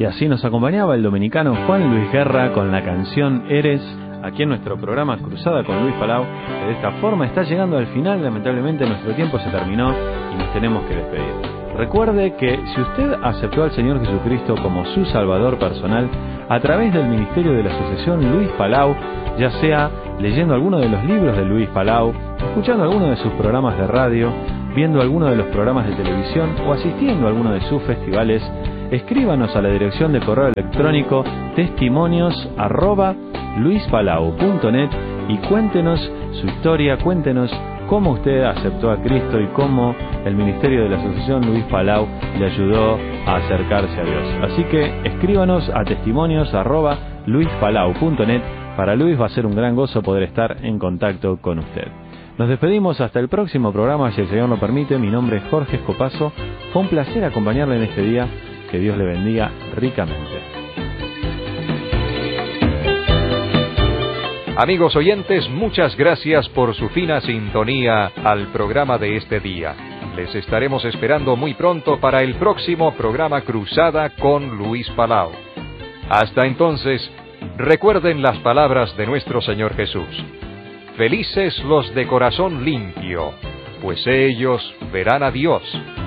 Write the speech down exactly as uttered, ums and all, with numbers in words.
Y así nos acompañaba el dominicano Juan Luis Guerra con la canción Eres, aquí en nuestro programa Cruzada con Luis Palau, que de esta forma está llegando al final. Lamentablemente nuestro tiempo se terminó y nos tenemos que despedir. Recuerde que si usted aceptó al Señor Jesucristo como su Salvador personal a través del ministerio de la Asociación Luis Palau, ya sea leyendo alguno de los libros de Luis Palau, escuchando alguno de sus programas de radio, viendo alguno de los programas de televisión o asistiendo a alguno de sus festivales, escríbanos a la dirección de correo electrónico testimonios arroba luispalau punto net y cuéntenos su historia, cuéntenos cómo usted aceptó a Cristo y cómo el ministerio de la Asociación Luis Palau le ayudó a acercarse a Dios. Así que escríbanos a testimonios arroba luispalau punto net. Para Luis va a ser un gran gozo poder estar en contacto con usted. Nos despedimos hasta el próximo programa, si el Señor lo permite. Mi nombre es Jorge Escopazo. Fue un placer acompañarle en este día. Que Dios le bendiga ricamente. Amigos oyentes, muchas gracias por su fina sintonía al programa de este día. Les estaremos esperando muy pronto para el próximo programa Cruzada con Luis Palau. Hasta entonces, recuerden las palabras de nuestro Señor Jesús. Felices los de corazón limpio, pues ellos verán a Dios.